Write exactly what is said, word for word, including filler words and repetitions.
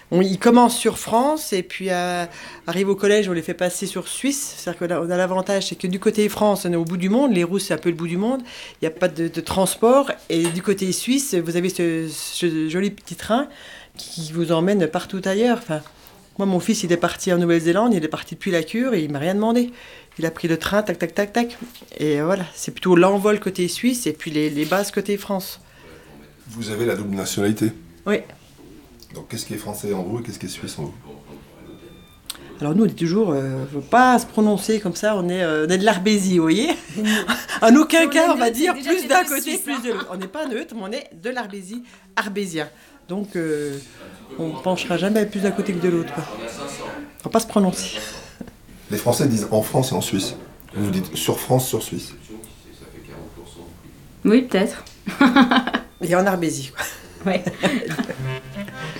On, ils commencent sur France et puis euh, arrive au collège, on les fait passer sur Suisse. C'est-à-dire qu'on a l'avantage, c'est que du côté France, on est au bout du monde. Les Rousses, c'est un peu le bout du monde. Il n'y a pas de, de transport. Et du côté suisse, vous avez ce, ce joli petit train qui vous emmène partout ailleurs. Enfin, moi, mon fils, il est parti en Nouvelle-Zélande, il est parti depuis la Cure et il m'a rien demandé. Il a pris le train, tac, tac, tac, tac. Et voilà, c'est plutôt l'envol côté Suisse et puis les, les bases côté France. Vous avez la double nationalité. Oui. Donc qu'est-ce qui est français en vous et qu'est-ce qui est suisse en vous? Alors nous, on dit toujours, il euh, ne faut pas se prononcer comme ça, on est, euh, on est de l'Arbésie, vous voyez. En aucun cas, on va dire plus d'un côté, plus de l'autre. On n'est pas neutre, mais on est de l'Arbésie, arbésien. Donc euh, on ne penchera jamais plus d'un côté que de l'autre. Il ne faut pas se prononcer. Les Français disent en France et en Suisse. Vous dites sur France, sur Suisse. Oui, peut-être. Et en Arbésie, quoi. Ouais.